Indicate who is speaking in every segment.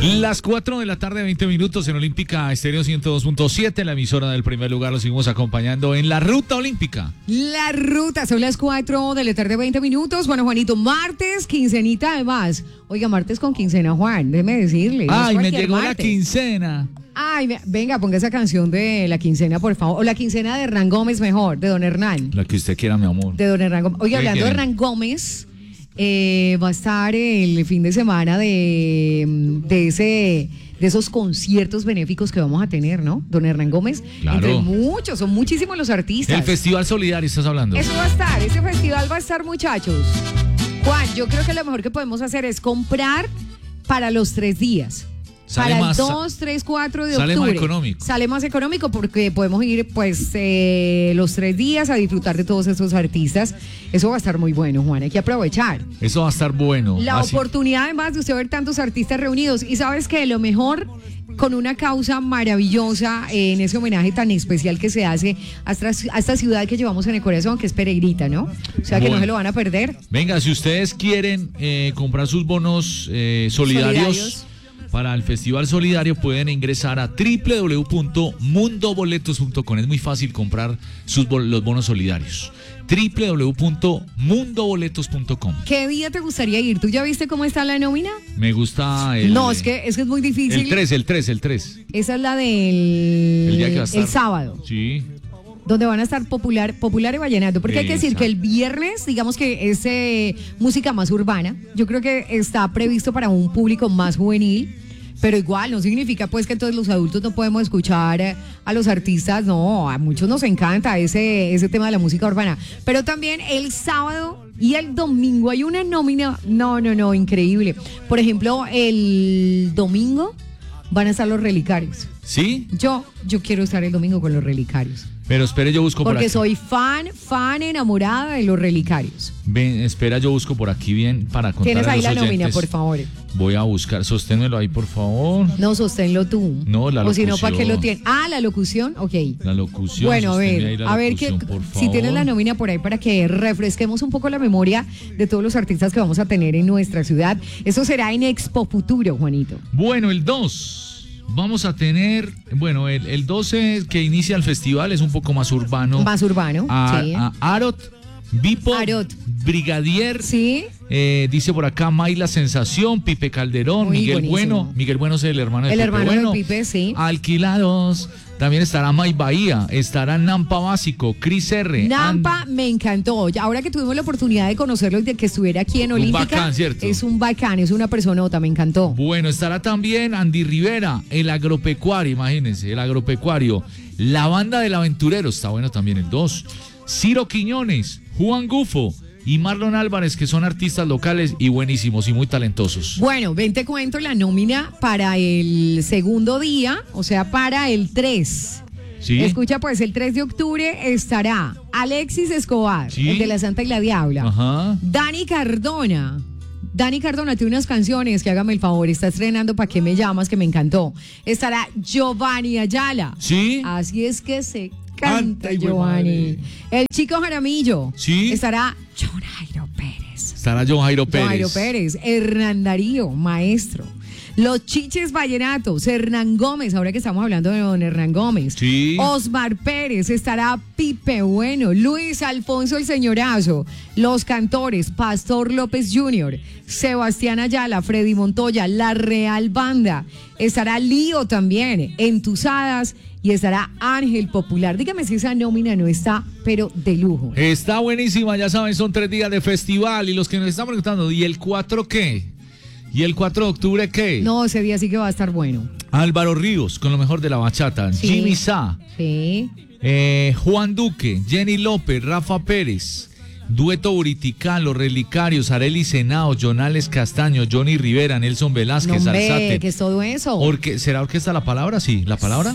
Speaker 1: Las 4 de la tarde, 20 minutos en Olímpica Estéreo 102.7, la emisora del primer lugar. Los seguimos acompañando en la Ruta Olímpica.
Speaker 2: La ruta, son las 4 de la tarde, 20 minutos. Bueno, Juanito, martes, quincenita además. Oiga, martes con quincena, Juan, déjeme decirle.
Speaker 1: Ay, me llegó martes. La quincena.
Speaker 2: Ay, venga, ponga esa canción de la quincena, por favor. O la quincena de Hernán Gómez, mejor, de don Hernán.
Speaker 1: La que usted quiera, mi amor.
Speaker 2: De don Hernán Gómez. Oiga, hablando de Hernán Gómez, va a estar el fin de semana de esos conciertos benéficos que vamos a tener, ¿no? Don Hernán Gómez,
Speaker 1: claro.
Speaker 2: Entre muchos, son muchísimos los artistas.
Speaker 1: El Festival Solidario, ¿estás hablando?
Speaker 2: Eso va a estar, ese festival va a estar, muchachos. Juan, yo creo que lo mejor que podemos hacer es comprar para los 3 días.
Speaker 1: Sale
Speaker 2: para
Speaker 1: más,
Speaker 2: el 2, 3, 4 de
Speaker 1: sale
Speaker 2: octubre.
Speaker 1: Más económico.
Speaker 2: Sale más económico porque podemos ir pues los 3 días a disfrutar de todos esos artistas. Eso va a estar muy bueno, Juan, hay que aprovechar.
Speaker 1: Eso va a estar bueno.
Speaker 2: La oportunidad además de usted ver tantos artistas reunidos. Y sabes que lo mejor, con una causa maravillosa en ese homenaje tan especial que se hace a esta ciudad que llevamos en el corazón, que es Peregrita, ¿no? O sea, que no se lo van a perder.
Speaker 1: Venga, si ustedes quieren comprar sus bonos solidarios para el Festival Solidario, pueden ingresar a www.mundoboletos.com. Es muy fácil comprar los bonos solidarios. www.mundoboletos.com.
Speaker 2: ¿Qué día te gustaría ir? ¿Tú ya viste cómo está la nómina?
Speaker 1: Me gusta el...
Speaker 2: No, es que es muy difícil.
Speaker 1: El 3.
Speaker 2: Esa es la del...
Speaker 1: El día que va a estar.
Speaker 2: El sábado.
Speaker 1: Sí.
Speaker 2: Donde van a estar popular y vallenato, porque hay que decir que el viernes, digamos que es música más urbana. Yo creo que está previsto para un público más juvenil, pero igual no significa pues que todos los adultos no podemos escuchar a los artistas. No, a muchos nos encanta ese tema de la música urbana, pero también el sábado y el domingo hay una nómina, no, increíble. Por ejemplo, el domingo van a estar los Relicarios.
Speaker 1: ¿Sí?
Speaker 2: Yo quiero estar el domingo con los Relicarios.
Speaker 1: Pero espere, yo busco por aquí.
Speaker 2: Porque soy fan enamorada de los Relicarios.
Speaker 1: Ven, espera, yo busco por aquí bien para contar.
Speaker 2: Tienes
Speaker 1: ahí
Speaker 2: la nómina, por favor.
Speaker 1: Voy a buscar, sosténmelo ahí, por favor.
Speaker 2: No, sosténlo tú.
Speaker 1: No, la locución.
Speaker 2: O si no, ¿para qué lo tienes? Ah, la locución, ok.
Speaker 1: La locución.
Speaker 2: Bueno, a ver si tienes la nómina por ahí para que refresquemos un poco la memoria de todos los artistas que vamos a tener en nuestra ciudad. Eso será en Expo Futuro, Juanito.
Speaker 1: Bueno, el 2. Vamos a tener, bueno, el 12 que inicia el festival es un poco más urbano.
Speaker 2: Más urbano, sí.
Speaker 1: A Arot, Bipo, Brigadier.
Speaker 2: Sí.
Speaker 1: Dice por acá Mayla Sensación, Pipe Calderón,
Speaker 2: muy
Speaker 1: Miguel
Speaker 2: buenísimo.
Speaker 1: Bueno. Miguel Bueno es el hermano de
Speaker 2: Pipe. El
Speaker 1: Pipe
Speaker 2: hermano
Speaker 1: Bueno.
Speaker 2: de Pipe, sí.
Speaker 1: Alquilados. También estará May Bahía, estará Nampa Básico, Cris R.
Speaker 2: Nampa me encantó. Ahora que tuvimos la oportunidad de conocerlo y de que estuviera aquí en Olímpica,
Speaker 1: bacán, ¿cierto?
Speaker 2: Es un bacán, es una personota, me encantó.
Speaker 1: Bueno, estará también Andy Rivera, el agropecuario, imagínense, el agropecuario. La banda del aventurero, está bueno también el 2. Ciro Quiñones, Juan Gufo y Marlon Álvarez, que son artistas locales y buenísimos y muy talentosos.
Speaker 2: Bueno, ven, te cuento la nómina para el segundo día, o sea, para el 3.
Speaker 1: ¿Sí?
Speaker 2: Escucha, pues, el 3 de octubre estará Alexis Escobar,
Speaker 1: ¿sí?
Speaker 2: El de la Santa y la Diabla.
Speaker 1: Ajá.
Speaker 2: Dani Cardona tiene unas canciones que hágame el favor, está estrenando ¿Pa' qué me llamas? Que me encantó. Estará Giovanni Ayala.
Speaker 1: ¿Sí?
Speaker 2: Así es que se canta Giovanni. El Chico Jaramillo.
Speaker 1: ¿Sí?
Speaker 2: Estará John Jairo Pérez.
Speaker 1: Estará John Jairo Pérez.
Speaker 2: Hernán Darío, maestro. Los Chiches Vallenatos, Hernán Gómez, ahora que estamos hablando de don Hernán Gómez.
Speaker 1: Sí.
Speaker 2: Osmar Pérez, estará Pipe Bueno, Luis Alfonso el Señorazo, los cantores, Pastor López Jr., Sebastián Ayala, Freddy Montoya, La Real Banda, estará Lío también, Entusadas, y estará Ángel Popular. Dígame si esa nómina no está, pero de lujo.
Speaker 1: Está buenísima, ya saben, son 3 días de festival. Y los que nos están preguntando, ¿y el 4 qué? ¿Y el 4 de octubre qué?
Speaker 2: No, ese día sí que va a estar bueno.
Speaker 1: Álvaro Ríos, con lo mejor de la bachata. Sí. Jimmy Sá.
Speaker 2: Sí.
Speaker 1: Juan Duque, Jenny López, Rafa Pérez. Dueto Buriticán, Los Relicarios, Arely Senao, Jonales Castaño, Johnny Rivera, Nelson Velázquez, Alzate.
Speaker 2: ¿Qué es todo eso?
Speaker 1: ¿Será orquesta La Palabra? Sí, ¿La Palabra?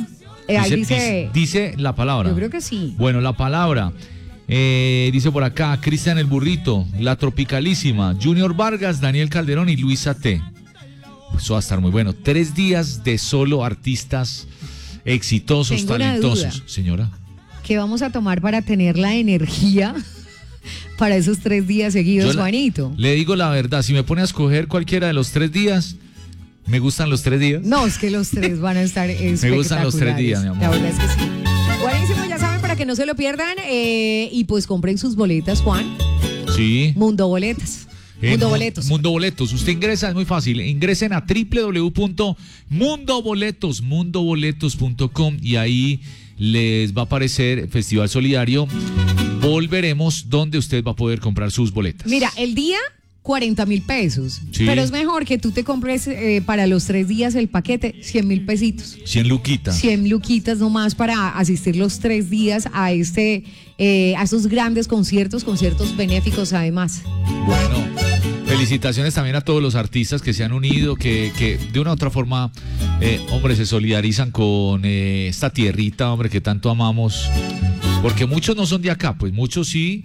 Speaker 2: Dice
Speaker 1: La Palabra.
Speaker 2: Yo creo que sí.
Speaker 1: Bueno, La Palabra. Dice por acá Cristian el Burrito, La Tropicalísima, Junior Vargas, Daniel Calderón y Luisa T. Eso va a estar muy bueno. 3 días de solo artistas exitosos, talentosos. Señora,
Speaker 2: ¿qué vamos a tomar para tener la energía para esos 3 días seguidos, Juanito?
Speaker 1: Le digo la verdad, si me pone a escoger cualquiera de los 3 días, Me gustan los 3 días.
Speaker 2: No, es que los 3 van a estar espectaculares.
Speaker 1: Me gustan los 3 días, mi amor.
Speaker 2: La verdad es que sí. Buenísimo, ya saben, para que no se lo pierdan. Y pues compren sus boletas, Juan.
Speaker 1: Sí.
Speaker 2: Mundo Boletas. Mundo Boletos.
Speaker 1: Mundo Boletos. Usted ingresa, es muy fácil. Ingresen a mundoboletos.com y ahí les va a aparecer Festival Solidario. Volveremos, donde usted va a poder comprar sus boletas.
Speaker 2: Mira, el día 40.000 pesos.
Speaker 1: Sí.
Speaker 2: Pero es mejor que tú te compres para los 3 días el paquete, 100.000 pesitos.
Speaker 1: 100 luquitas.
Speaker 2: 100 luquitas nomás para asistir los 3 días a esos grandes conciertos benéficos además.
Speaker 1: Bueno, felicitaciones también a todos los artistas que se han unido, que de una u otra forma, hombre, se solidarizan con esta tierrita, hombre, que tanto amamos. Porque muchos no son de acá, pues muchos sí.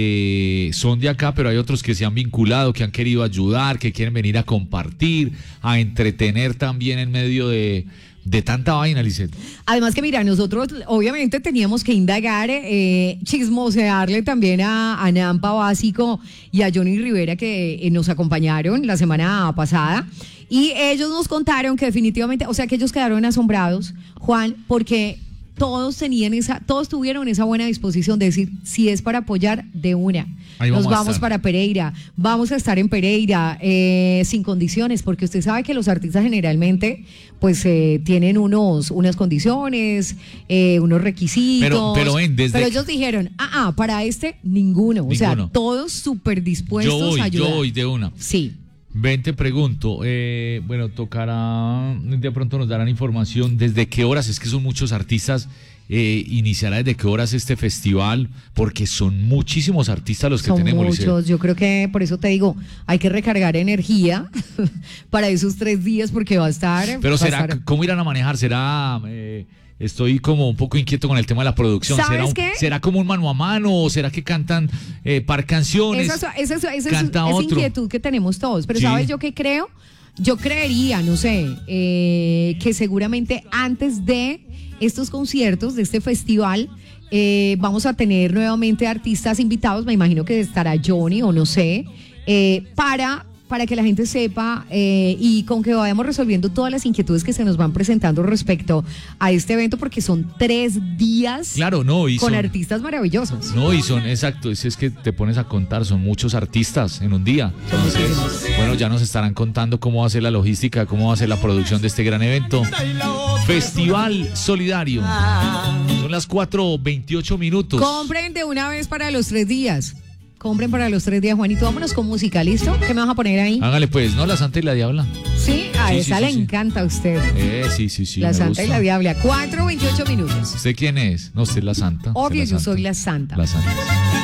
Speaker 1: Son de acá, pero hay otros que se han vinculado, que han querido ayudar, que quieren venir a compartir, a entretener también en medio de tanta vaina, Lisette.
Speaker 2: Además que mira, nosotros obviamente teníamos que indagar, chismosearle también a Nampa Básico y a Johnny Rivera, que nos acompañaron la semana pasada, y ellos nos contaron que definitivamente, o sea que ellos quedaron asombrados, Juan, porque todos tuvieron esa buena disposición de decir, si es para apoyar, de una. Nos vamos para Pereira, vamos a estar en Pereira, sin condiciones, porque usted sabe que los artistas generalmente pues tienen unas condiciones, unos requisitos.
Speaker 1: Pero
Speaker 2: ellos dijeron, para ninguno. O sea, todos súper dispuestos a ayudar.
Speaker 1: Yo voy de una.
Speaker 2: Sí.
Speaker 1: Ven, te pregunto, bueno, tocará, de pronto nos darán información, ¿desde qué horas? Es que son muchos artistas, iniciará desde qué horas este festival, porque son muchísimos artistas los que tenemos.
Speaker 2: Son muchos, yo creo que por eso te digo, hay que recargar energía para esos 3 días porque va a estar...
Speaker 1: Pero ¿cómo irán a manejar? ¿Será... Estoy como un poco inquieto con el tema de la producción.
Speaker 2: ¿Sabes qué?
Speaker 1: ¿Será como un mano a mano o será que cantan par canciones?
Speaker 2: Esa inquietud que tenemos todos. Pero
Speaker 1: sí.
Speaker 2: ¿Sabes yo qué creo? Yo creería, no sé, que seguramente antes de estos conciertos, de este festival, vamos a tener nuevamente artistas invitados. Me imagino que estará Johnny o no sé, para que la gente sepa y con que vayamos resolviendo todas las inquietudes que se nos van presentando respecto a este evento, porque son 3 días con artistas maravillosos.
Speaker 1: Exacto, es que te pones a contar, son muchos artistas en un día. Entonces, bueno, ya nos estarán contando cómo va a ser la logística, cómo va a ser la producción de este gran evento. Festival Solidario. Son las 4:28.
Speaker 2: Compren de una vez para los 3 días. Compren para los 3 días, Juanito. Vámonos con música, ¿listo? ¿Qué me vas a poner ahí?
Speaker 1: Hágale pues, ¿no? La Santa y la Diabla.
Speaker 2: Sí, esa le encanta a usted.
Speaker 1: Sí.
Speaker 2: La Santa y la Diabla. 4:28.
Speaker 1: ¿Usted quién es? No, usted es la Santa.
Speaker 2: Obvio, yo soy la Santa.
Speaker 1: La Santa.